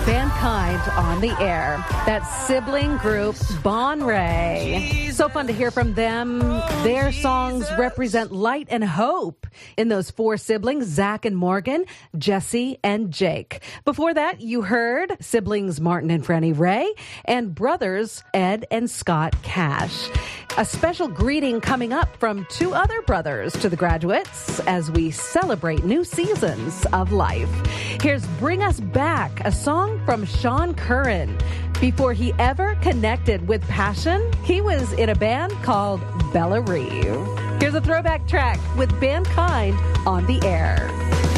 Mankind on the air. That sibling group, Bon Ray. So fun to hear from them. Their songs represent light and hope in those four siblings, Zach and Morgan, Jesse and Jake. Before that, you heard siblings Martin and Franny Ray and brothers Ed and Scott Cash. A special greeting coming up from two other brothers to the graduates as we celebrate new seasons of life. Here's Bring Us Back, a song from Sean Curran. Before he ever connected with passion, he was in a band called Bella Reeve. Here's a throwback track with Mankind on the air.